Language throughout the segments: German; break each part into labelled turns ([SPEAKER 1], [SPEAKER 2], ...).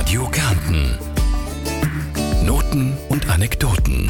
[SPEAKER 1] Radio Kärnten. Noten und Anekdoten.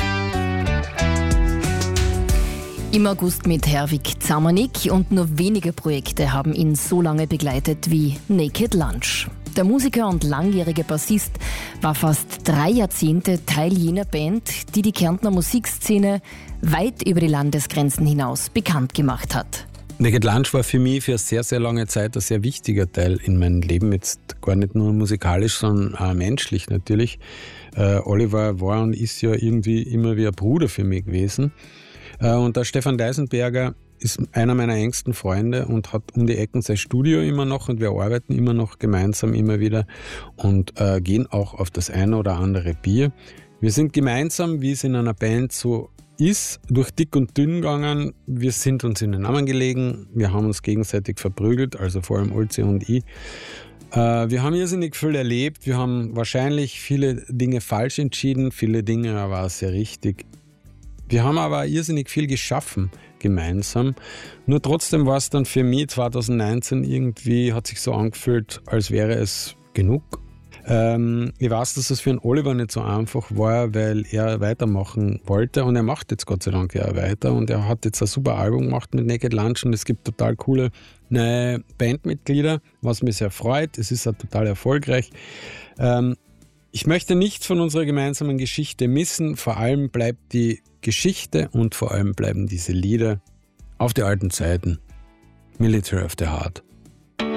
[SPEAKER 2] Im August mit Herwig Zamanik und nur wenige Projekte haben ihn so lange begleitet wie Naked Lunch. Der Musiker und langjährige Bassist war fast 3 Jahrzehnte Teil jener Band, die die Kärntner Musikszene weit über die Landesgrenzen hinaus bekannt gemacht hat.
[SPEAKER 3] Naked Lunch war für mich für eine sehr, sehr lange Zeit ein sehr wichtiger Teil in meinem Leben. Jetzt gar nicht nur musikalisch, sondern auch menschlich natürlich. Oliver war und ist ja irgendwie immer wie ein Bruder für mich gewesen. Und der Stefan Deisenberger ist einer meiner engsten Freunde und hat um die Ecken sein Studio immer noch und wir arbeiten immer noch gemeinsam immer wieder und gehen auch auf das eine oder andere Bier. Wir sind gemeinsam, wie es in einer Band so ist, durch dick und dünn gegangen. Wir sind uns in den Namen gelegen, wir haben uns gegenseitig verprügelt, also vor allem Olzi und ich. Wir haben irrsinnig viel erlebt, wir haben wahrscheinlich viele Dinge falsch entschieden, viele Dinge aber auch sehr richtig. Wir haben aber irrsinnig viel geschaffen gemeinsam. Nur trotzdem war es dann für mich 2019 irgendwie, hat sich so angefühlt, als wäre es genug. Ich weiß, dass es für einen Oliver nicht so einfach war, weil er weitermachen wollte und er macht jetzt Gott sei Dank ja weiter und er hat jetzt ein super Album gemacht mit Naked Lunch und es gibt total coole neue Bandmitglieder, was mich sehr freut. Es ist auch total erfolgreich. Ich möchte nichts von unserer gemeinsamen Geschichte missen. Vor allem bleibt die Geschichte und vor allem bleiben diese Lieder auf die alten Zeiten. Military of the Heart.